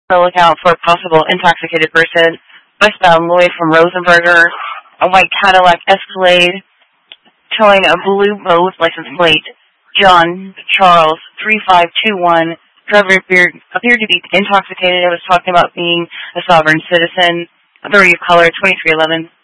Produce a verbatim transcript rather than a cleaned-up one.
So look out for a possible intoxicated person. Westbound Lloyd from Rosenberger, a white Cadillac Escalade, showing a blue boat with license plate. John Charles three five two one. Driver appeared, appeared to be intoxicated and was talking about being a sovereign citizen. Authority of color twenty-three eleven.